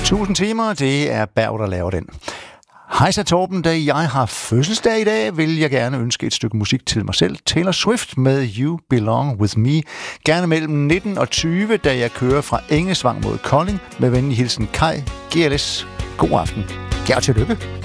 1000 timer, det er Berg, der laver den. Hej så Torben, da jeg har fødselsdag i dag, vil jeg gerne ønske et stykke musik til mig selv. Taylor Swift med You Belong With Me. Gerne mellem 19 og 20, da jeg kører fra Engesvang mod Kolding. Med venlig hilsen Kai, GLS. God aften. Ja, og tillykke.